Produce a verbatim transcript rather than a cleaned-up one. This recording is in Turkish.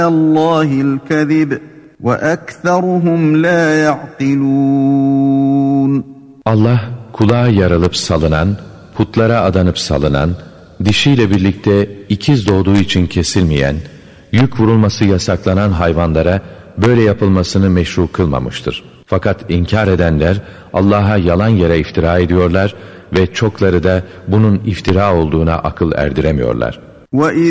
اللّٰهِ الْكَذِبِ وَاَكْثَرُهُمْ لَا يَعْقِلُونَ Allah kulağı yarılıp salınan, putlara adanıp salınan, dişiyle birlikte ikiz doğduğu için kesilmeyen, yük vurulması yasaklanan hayvanlara böyle yapılmasını meşru kılmamıştır. Fakat inkar edenler Allah'a yalan yere iftira ediyorlar ve çokları da bunun iftira olduğuna akıl erdiremiyorlar.